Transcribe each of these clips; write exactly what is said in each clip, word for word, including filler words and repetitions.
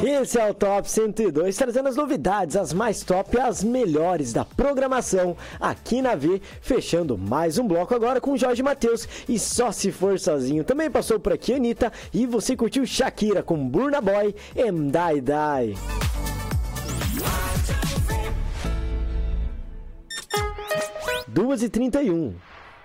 Esse é o Top cento e dois, trazendo as novidades, as mais top, as melhores da programação aqui na V, fechando mais um bloco agora com Jorge Mateus e Só Se For Sozinho. Também passou por aqui Anitta e você curtiu Shakira com Burna Boy e Die Die. duas e trinta e um.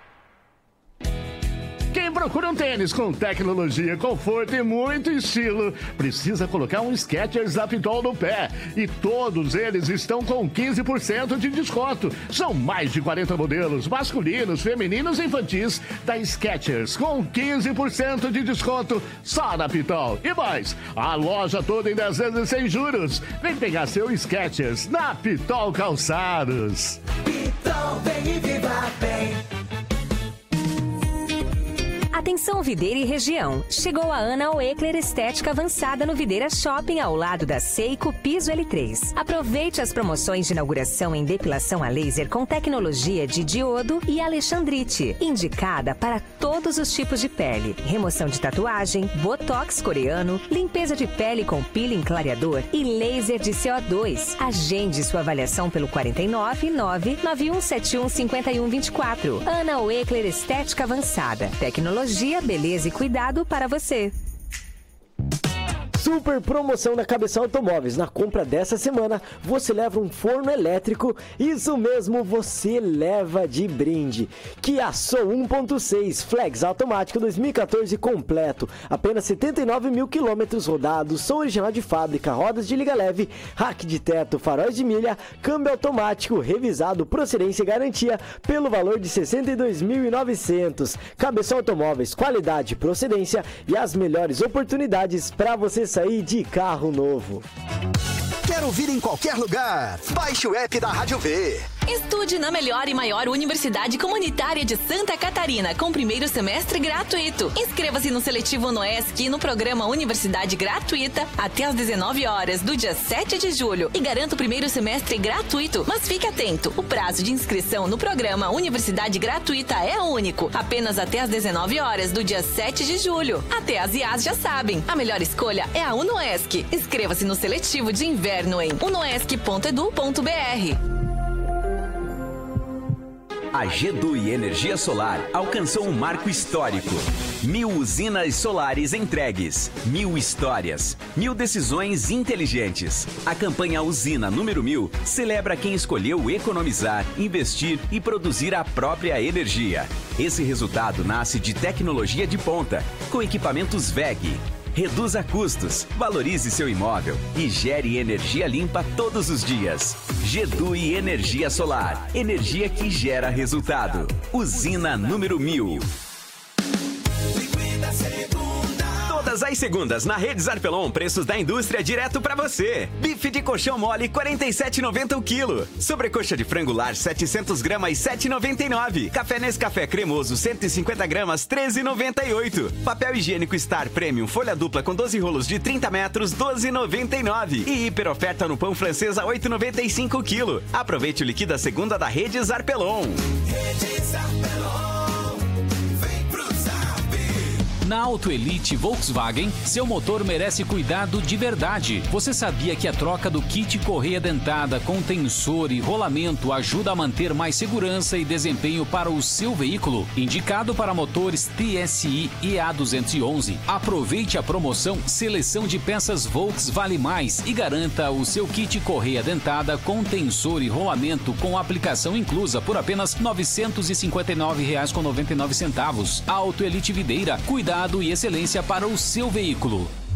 Quem procura um tênis com tecnologia, conforto e muito estilo, precisa colocar um Skechers Apitol no pé. E todos eles estão com quinze por cento de desconto. São mais de quarenta modelos, masculinos, femininos e infantis, da Skechers, com quinze por cento de desconto só na Pitol. E mais, a loja toda em dez vezes sem juros. Vem pegar seu Skechers na Pitol Calçados. Pitol, vem e viva bem. Atenção Videira e região, chegou a Ana Oekler Estética Avançada no Videira Shopping ao lado da Seiko Piso L três. Aproveite as promoções de inauguração em depilação a laser com tecnologia de diodo e alexandrite, indicada para todos os tipos de pele, remoção de tatuagem, botox coreano, limpeza de pele com peeling clareador e laser de C O dois. Agende sua avaliação pelo quatro nove nove nove um sete um cinco um dois quatro. Ana Oekler Estética Avançada, tecnologia, beleza e cuidado para você. Super promoção da Cabeção Automóveis. Na compra dessa semana, você leva um forno elétrico. Isso mesmo, você leva de brinde. Kia Soul um ponto seis Flex automático dois mil e quatorze completo. Apenas setenta e nove mil quilômetros rodados. Som original de fábrica, rodas de liga leve, rack de teto, faróis de milha, câmbio automático, revisado, procedência e garantia pelo valor de sessenta e dois mil e novecentos. Cabeção Automóveis, qualidade, procedência e as melhores oportunidades para você sair de carro novo. Quer ouvir em qualquer lugar? Baixe o app da Rádio V. Estude na melhor e maior Universidade Comunitária de Santa Catarina, com primeiro semestre gratuito. Inscreva-se no seletivo UNOESC e no programa Universidade Gratuita até às dezenove horas do dia sete de julho e garanta o primeiro semestre gratuito. Mas fique atento, o prazo de inscrição no programa Universidade Gratuita é único, apenas até às dezenove horas do dia sete de julho. Até as I As já sabem, a melhor escolha é a UNOESC. Inscreva-se no seletivo de inverno em unoesc ponto edu ponto br. A G D U I Energia Solar alcançou um marco histórico. Mil usinas solares entregues, mil histórias, mil decisões inteligentes. A campanha Usina número mil celebra quem escolheu economizar, investir e produzir a própria energia. Esse resultado nasce de tecnologia de ponta, com equipamentos W E G. Reduza custos, valorize seu imóvel e gere energia limpa todos os dias. G D U I Energia Solar. Energia que gera resultado. Usina número mil. Todas as segundas na Rede Zarpelon, preços da indústria direto pra você. Bife de colchão mole quarenta e sete reais e noventa centavos o quilo. Sobrecoxa de frango lar setecentos gramas sete reais e noventa e nove centavos. Café Nescafé cremoso cento e cinquenta gramas treze reais e noventa e oito centavos. Papel higiênico Star Premium folha dupla com doze rolos de trinta metros doze reais e noventa e nove centavos. E hiper oferta no pão francês a oito reais e noventa e cinco centavos o quilo. Aproveite o liquida segunda da Rede Zarpelon. Rede Zarpelon. Na Auto Elite Volkswagen, seu motor merece cuidado de verdade. Você sabia que a troca do kit correia dentada com tensor e rolamento ajuda a manter mais segurança e desempenho para o seu veículo? Indicado para motores T S I E A duzentos e onze. Aproveite a promoção Seleção de Peças Volks Vale Mais e garanta o seu kit correia dentada com tensor e rolamento com aplicação inclusa por apenas novecentos e cinquenta e nove reais e noventa e nove centavos. Auto Elite Videira, cuidado e excelência para o seu veículo.